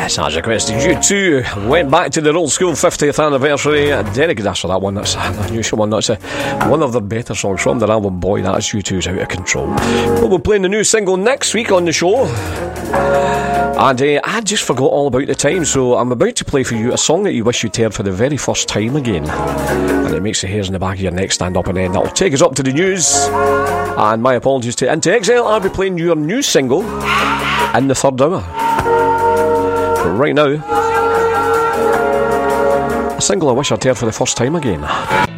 As requested, you two went back to their old school 50th anniversary. Derek asked for that one. That's an unusual one. That's one of the better songs from their album. Boy, that's U2's Out of Control. Well, we're playing the new single next week on the show. And I just forgot all about the time, so I'm about to play for you a song that you wish you'd heard for the very first time again. And it makes the hairs in the back of your neck stand up on end. That'll take us up to the news. And my apologies to Into Exile. I'll be playing your new single in the third hour. But right now, a single I wish I'd heard for the first time again.